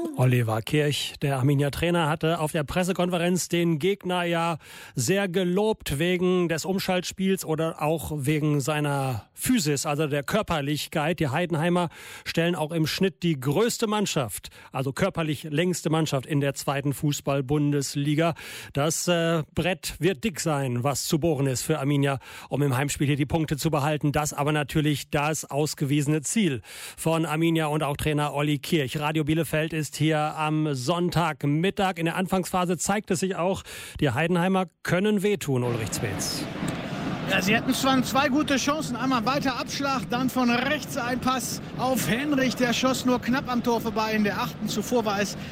Oliver Kirch, der Arminia-Trainer, hatte auf der Pressekonferenz den Gegner ja sehr gelobt wegen des Umschaltspiels oder auch wegen seiner Physis, also der Körperlichkeit. Die Heidenheimer stellen auch im Schnitt die größte Mannschaft, also körperlich längste Mannschaft in der zweiten Fußball-Bundesliga. Das Brett wird dick sein, was zu bohren ist für Arminia, um im Heimspiel hier die Punkte zu behalten. Das aber natürlich das ausgewiesene Ziel von Arminia und auch Trainer Olli Kirch. Radio Bielefeld ist hier am Sonntagmittag. In der Anfangsphase zeigt es sich auch, die Heidenheimer können wehtun, Ulrich Zweetz. Ja, sie hatten zwar zwei gute Chancen. Einmal weiter Abschlag, dann von rechts ein Pass auf Henrich. Der schoss nur knapp am Tor vorbei in der 8. Zuvor war es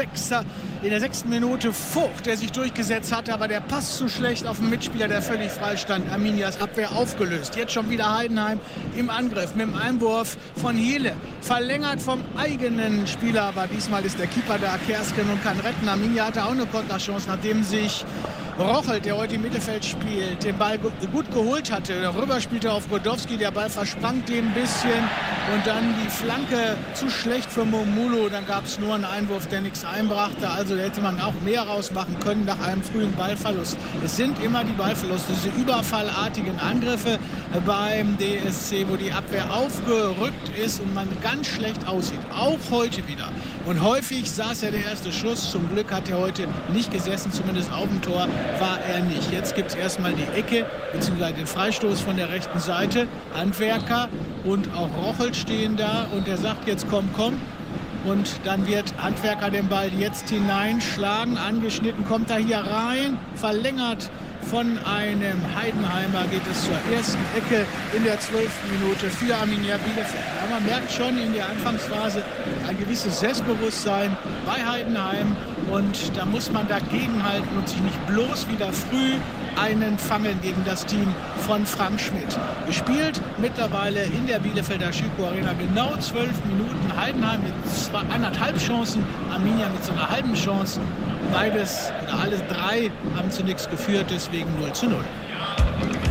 in der 6. Minute Vogt, der sich durchgesetzt hatte. Aber der Pass zu schlecht auf den Mitspieler, der völlig frei stand. Arminias Abwehr aufgelöst. Jetzt schon wieder Heidenheim im Angriff mit dem Einwurf von Hiele. Verlängert vom eigenen Spieler. Aber diesmal ist der Keeper da, Kersken, und kann retten. Arminia hatte auch eine Konterchance, nachdem sich Rochelt, der heute im Mittelfeld spielt, den Ball gut geholt hatte. Darüber spielte auf Godowski, der Ball versprang den ein bisschen und dann die Flanke zu schlecht für Momulo. Dann gab es nur einen Einwurf, der nichts einbrachte. Also hätte man auch mehr rausmachen können nach einem frühen Ballverlust. Es sind immer die Ballverluste, diese überfallartigen Angriffe beim DSC, wo die Abwehr aufgerückt ist und man ganz schlecht aussieht. Auch heute wieder. Und häufig saß ja der erste Schuss. Zum Glück hat er heute nicht gesessen, zumindest auf dem Tor war er nicht. Jetzt gibt es erstmal die Ecke bzw. den Freistoß von der rechten Seite. Handwerker und auch Rochelt stehen da und er sagt jetzt komm. Und dann wird Handwerker den Ball jetzt hineinschlagen. Angeschnitten kommt er hier rein, verlängert von einem Heidenheimer, geht es zur ersten Ecke in der 12. Minute für Arminia Bielefeld. Aber man merkt schon in der Anfangsphase ein gewisses Selbstbewusstsein bei Heidenheim und da muss man dagegenhalten und sich nicht bloß wieder früh einen fangen gegen das Team von Frank Schmidt. Gespielt mittlerweile in der Bielefelder Schüko Arena genau 12 Minuten. Heidenheim mit 1,5 Chancen, Arminia mit so einer halben Chance. Beides oder alle drei haben zu nichts geführt, deswegen 0:0.